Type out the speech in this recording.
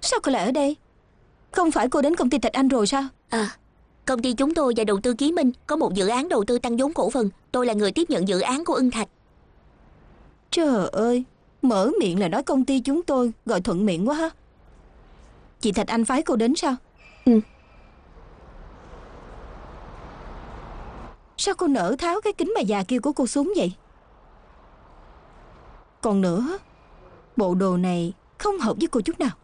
Sao cô lại ở đây? Không phải cô đến công ty Thạch Anh rồi sao? Công ty chúng tôi và đầu tư Chí Minh có một dự án đầu tư tăng vốn cổ phần. Tôi là người tiếp nhận dự án của Ưng Thạch. Trời ơi, mở miệng là nói công ty chúng tôi, gọi thuận miệng quá ha. Chị Thạch Anh phái cô đến sao? Ừ. Sao cô nỡ tháo cái kính mà già kia của cô xuống vậy? Còn nữa, bộ đồ này không hợp với cô chút nào.